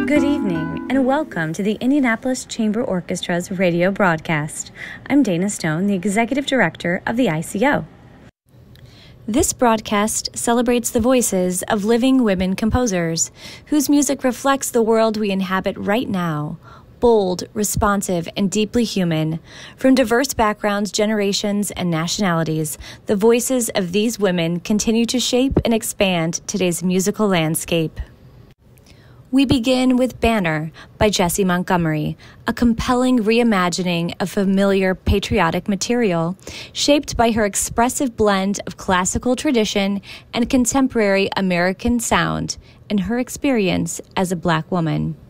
Good evening, and welcome to the Indianapolis Chamber Orchestra's radio broadcast. I'm Dana Stone, the Executive Director of the ICO. This broadcast celebrates the voices of living women composers, whose music reflects the world we inhabit right now. Bold, responsive, and deeply human. From diverse backgrounds, generations, and nationalities, the voices of these women continue to shape and expand today's musical landscape. We begin with Banner by Jessie Montgomery, a compelling reimagining of familiar patriotic material, shaped by her expressive blend of classical tradition and contemporary American sound and her experience as a Black woman.